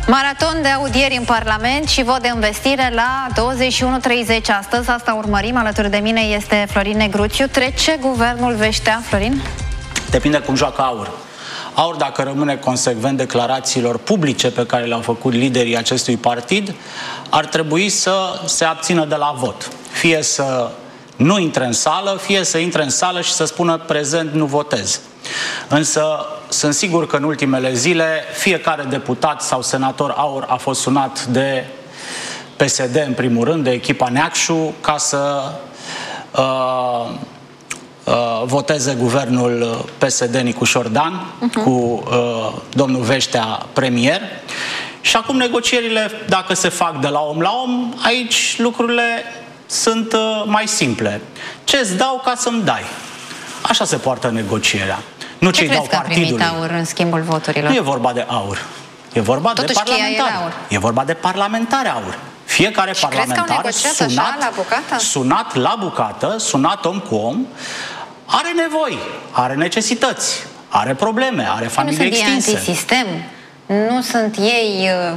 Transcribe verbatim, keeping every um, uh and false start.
Maraton de audieri în Parlament și vot de investire la douăzeci și unu treizeci astăzi. Asta urmărim. Alături de mine este Florin Negruțiu. Trece guvernul Veștea, Florin? Depinde cum joacă AUR. AUR, dacă rămâne consecvent declarațiilor publice pe care le-au făcut liderii acestui partid, ar trebui să se abțină de la vot. Fie să nu intre în sală, fie să intre în sală și să spună prezent, nu votez. Însă sunt sigur că în ultimele zile fiecare deputat sau senator AUR a fost sunat de P S D în primul rând, de echipa Neacșu, ca să uh, uh, voteze guvernul P S D Nicușor Dan uh-huh. cu uh, domnul Veștea premier. Și acum negocierile, dacă se fac de la om la om, aici lucrurile sunt uh, mai simple. Ce-ți dau ca să-mi dai? Așa se poartă negocierea. Nu ce-i dau partidului. Ce AUR în schimbul voturilor? Nu e vorba de AUR. E vorba Totuși de parlamentari. E vorba de parlamentari AUR. Fiecare și parlamentar sunat, la bucată? sunat la bucată, sunat om cu om, are nevoi, are necesități, are probleme, are familie extinse. Nu sunt ei antisistem, nu sunt ei